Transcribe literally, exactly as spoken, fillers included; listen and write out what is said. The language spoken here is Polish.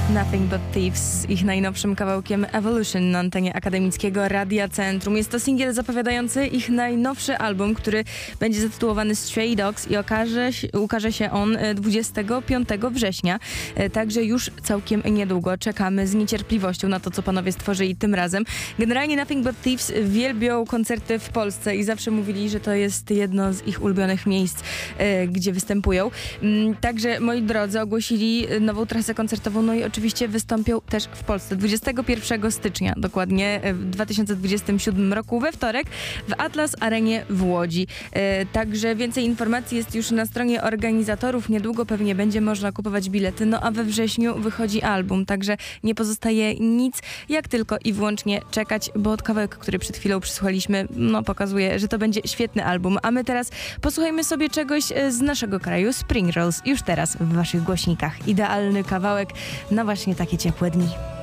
Nothing But Thieves z ich najnowszym kawałkiem Evolution na antenie akademickiego Radia Centrum. Jest to singiel zapowiadający ich najnowszy album, który będzie zatytułowany Stray Dogs i okaże, ukaże się on dwudziestego piątego września. Także już całkiem niedługo czekamy z niecierpliwością na to, co panowie stworzyli tym razem. Generalnie Nothing But Thieves wielbią koncerty w Polsce i zawsze mówili, że to jest jedno z ich ulubionych miejsc, gdzie występują. Także, moi drodzy, ogłosili nową trasę koncertową, no i oczywiście wystąpią też w Polsce dwudziestego pierwszego stycznia, dokładnie w dwa tysiące dwudziestym siódmym roku, we wtorek w Atlas Arenie w Łodzi. E, także więcej informacji jest już na stronie organizatorów. Niedługo pewnie będzie można kupować bilety, no a we wrześniu wychodzi album, także nie pozostaje nic, jak tylko i wyłącznie czekać, bo od kawałek, który przed chwilą przysłuchaliśmy, no pokazuje, że to będzie świetny album. A my teraz posłuchajmy sobie czegoś z naszego kraju, Spring Rolls, już teraz w waszych głośnikach. Idealny kawałek na właśnie takie ciepłe dni.